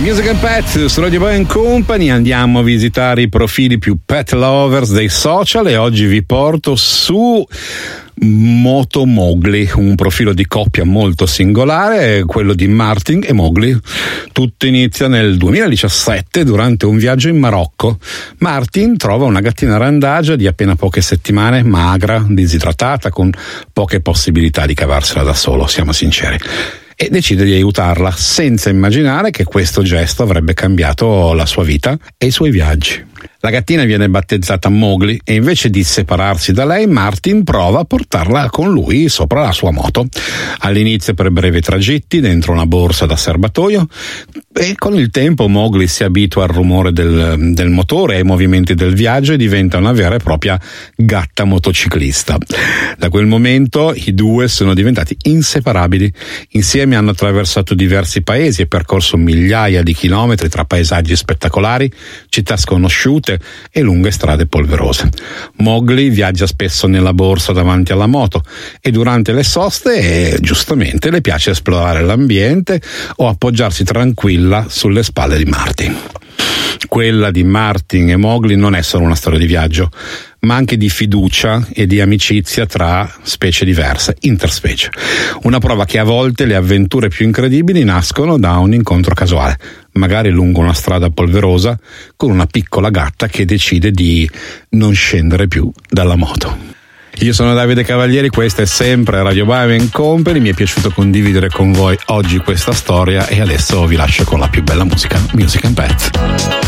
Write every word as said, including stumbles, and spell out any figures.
Music and Pet su Radio Boy and Company. Andiamo a visitare i profili più pet lovers dei social e oggi vi porto su Moto Mowgli, un profilo di coppia molto singolare, quello di Martin e Mowgli. Tutto inizia nel duemiladiciassette durante un viaggio in Marocco. Martin trova una gattina randagia di appena poche settimane, magra, disidratata, con poche possibilità di cavarsela da solo, siamo sinceri, e decide di aiutarla senza immaginare che questo gesto avrebbe cambiato la sua vita e i suoi viaggi. La gattina viene battezzata Mowgli e invece di separarsi da lei, Martin prova a portarla con lui sopra la sua moto. All'inizio per brevi tragitti dentro una borsa da serbatoio, e con il tempo Mowgli si abitua al rumore del, del motore e ai movimenti del viaggio e diventa una vera e propria gatta motociclista. Da quel momento i due sono diventati inseparabili. Insieme hanno attraversato diversi paesi e percorso migliaia di chilometri tra paesaggi spettacolari, città sconosciute e lunghe strade polverose. Mowgli viaggia spesso nella borsa davanti alla moto e durante le soste, eh, giustamente, le piace esplorare l'ambiente o appoggiarsi tranquilla sulle spalle di Martin. Quella di Martin e Mowgli non è solo una storia di viaggio, ma anche di fiducia e di amicizia tra specie diverse, interspecie. Una prova che a volte le avventure più incredibili nascono da un incontro casuale, magari lungo una strada polverosa con una piccola gatta che decide di non scendere più dalla moto. Io sono Davide Cavalieri, questa è sempre Radio Boy and Company. Mi è piaciuto condividere con voi oggi questa storia e adesso vi lascio con la più bella musica, Music and Pet.